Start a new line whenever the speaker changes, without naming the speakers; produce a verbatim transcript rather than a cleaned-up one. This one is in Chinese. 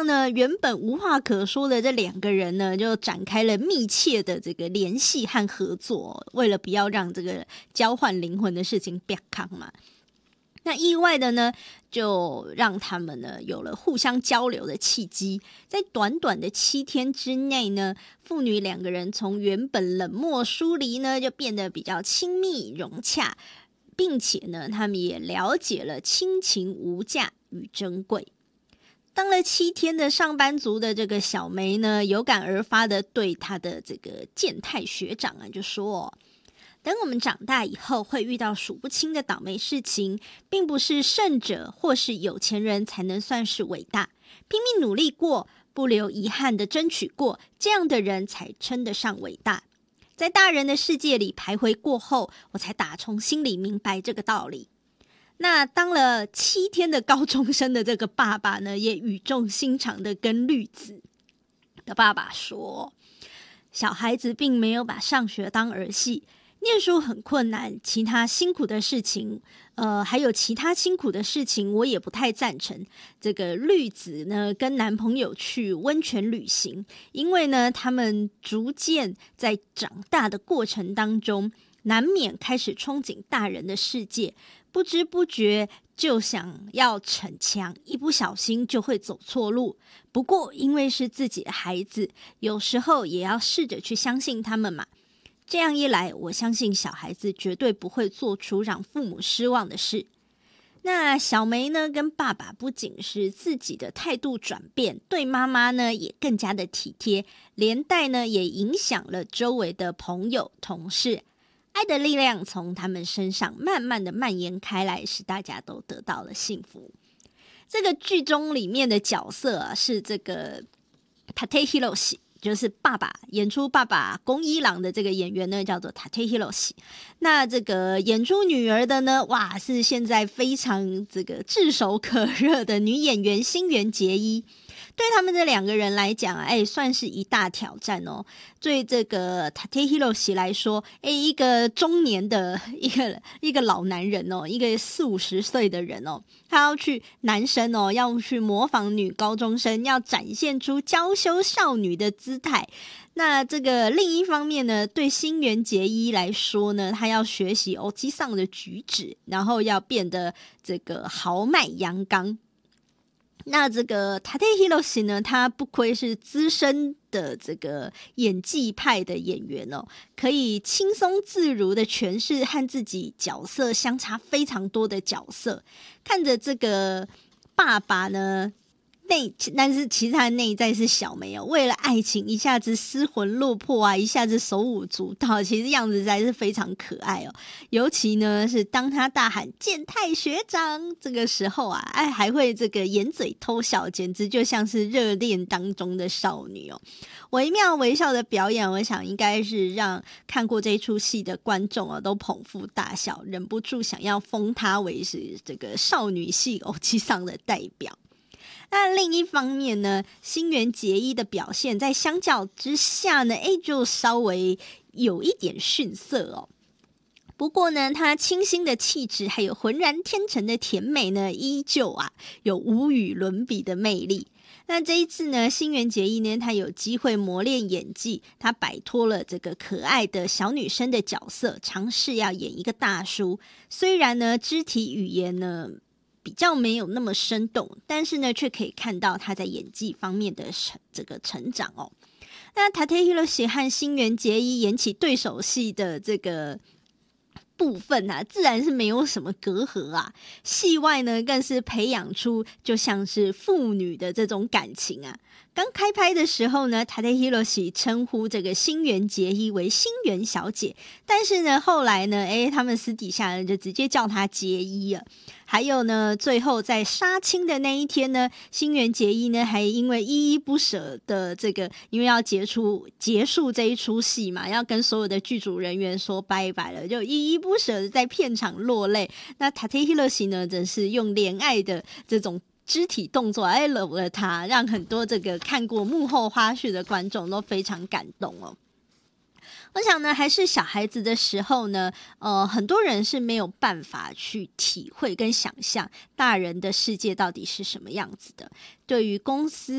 样呢，原本无话可说的这两个人呢，就展开了密切的这个联系和合作，为了不要让这个交换灵魂的事情变康嘛。那意外的呢，就让他们呢有了互相交流的契机。在短短的七天之内呢，父女两个人从原本冷漠疏离呢，就变得比较亲密融洽，并且呢，他们也了解了亲情无价与珍贵。当了七天的上班族的这个小梅呢，有感而发的对她的这个健太学长啊，就说：等我们长大以后，会遇到数不清的倒霉事情，并不是胜者或是有钱人才能算是伟大，拼命努力过，不留遗憾的争取过，这样的人才称得上伟大。在大人的世界里徘徊过后，我才打从心里明白这个道理。那当了七天的高中生的这个爸爸呢，也语重心长的跟绿子的爸爸说，小孩子并没有把上学当儿戏，念书很困难，其他辛苦的事情，呃，还有其他辛苦的事情，我也不太赞成。这个绿子呢，跟男朋友去温泉旅行，因为呢，他们逐渐在长大的过程当中，难免开始憧憬大人的世界，不知不觉就想要逞强，一不小心就会走错路。不过，因为是自己的孩子，有时候也要试着去相信他们嘛。这样一来，我相信小孩子绝对不会做出让父母失望的事。那小梅呢，跟爸爸不仅是自己的态度转变，对妈妈呢也更加的体贴，连带呢也影响了周围的朋友、同事。爱的力量从他们身上慢慢的蔓延开来，使大家都得到了幸福。这个剧中里面的角色啊，是这个 Tate Hiroshi，就是爸爸演出爸爸宫一郎的这个演员呢，叫做 Tate Hiroshi。那这个演出女儿的呢，哇，是现在非常这个炙手可热的女演员新垣结衣。对他们这两个人来讲，哎，算是一大挑战哦。对这个 Tate Hiroshi 来说，哎，一个中年的一个一个老男人哦，一个四五十岁的人哦，他要去男生哦，要去模仿女高中生，要展现出娇羞少女的姿态。那这个另一方面呢，对新垣结衣来说呢，他要学习欧吉桑的举止，然后要变得这个豪迈阳刚。那这个 Tate Hiroshi 呢，他不愧是资深的这个演技派的演员哦，可以轻松自如的诠释和自己角色相差非常多的角色。看着这个爸爸呢，内但是其实他的内在是小梅哦，为了爱情一下子失魂落魄啊，一下子手舞足蹈，其实样子实在是非常可爱哦。尤其呢是当他大喊健太学长这个时候啊，哎还会这个掩嘴偷笑，简直就像是热恋当中的少女哦。惟妙惟肖的表演，我想应该是让看过这出戏的观众啊都捧腹大笑，忍不住想要封她为是这个少女系偶气上的代表。那另一方面呢，新垣结衣的表现在相较之下呢，哎，就稍微有一点逊色哦。不过呢，她清新的气质还有浑然天成的甜美呢，依旧啊有无与伦比的魅力。那这一次呢，新垣结衣呢，她有机会磨练演技，她摆脱了这个可爱的小女生的角色，尝试要演一个大叔。虽然呢，肢体语言呢比较没有那么生动，但是呢，却可以看到他在演技方面的这个成长哦。那 Tate Hiroshi 和新垣结衣演起对手戏的这个部分啊，自然是没有什么隔阂啊。戏外呢，更是培养出就像是父女的这种感情啊。刚开拍的时候呢 Tate Hiroshi 称呼这个新垣结衣为新垣小姐，但是呢后来呢，诶他们私底下呢就直接叫她结衣了。还有呢，最后在杀青的那一天呢，新垣结衣呢还因为依依不舍的这个，因为要结束结束这一出戏嘛，要跟所有的剧组人员说拜拜了，就依依不舍的在片场落泪。那 Tate Hiroshi 呢，则是用怜爱的这种肢体动作来搂了他，让很多这个看过幕后花絮的观众都非常感动哦。我想呢，还是小孩子的时候呢，呃，很多人是没有办法去体会跟想象大人的世界到底是什么样子的。对于公司